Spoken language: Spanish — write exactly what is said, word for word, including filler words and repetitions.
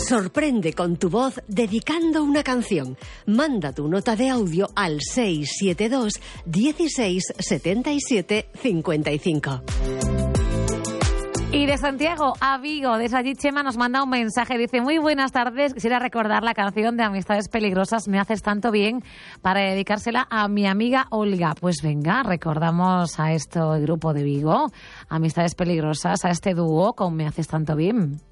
Sorprende con tu voz dedicando una canción. Manda tu nota de audio al seis siete dos, dieciséis, setenta y siete, cincuenta y cinco. Y de Santiago a Vigo, desde allí Chema nos manda un mensaje, dice: muy buenas tardes, quisiera recordar la canción de Amistades Peligrosas, Me haces tanto bien, para dedicársela a mi amiga Olga. Pues venga, recordamos a este grupo de Vigo, Amistades Peligrosas, a este dúo con Me haces tanto bien.